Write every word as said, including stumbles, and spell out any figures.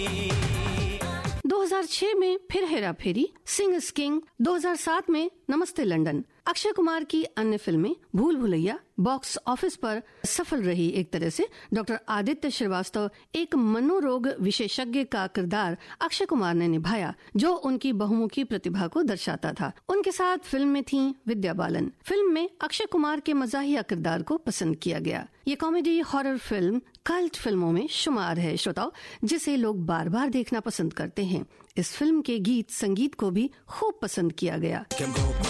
दो हज़ार छह में फिर हेरा फेरी, सिंह इज किंग, दो हज़ार सात में नमस्ते लंदन। अक्षय कुमार की अन्य फिल्में भूल भुलैया बॉक्स ऑफिस पर सफल रही। एक तरह से डॉक्टर आदित्य श्रीवास्तव एक मनोरोग विशेषज्ञ का किरदार अक्षय कुमार ने निभाया, जो उनकी बहुमुखी प्रतिभा को दर्शाता था। उनके साथ फिल्म में थीं विद्या बालन। फिल्म में अक्षय कुमार के मजाहिया किरदार को पसंद किया गया। ये कॉमेडी हॉरर फिल्म कल्ट फिल्मों में शुमार है श्रोताओ, जिसे लोग बार बार देखना पसंद करते हैं। इस फिल्म के गीत संगीत को भी खूब पसंद किया गया।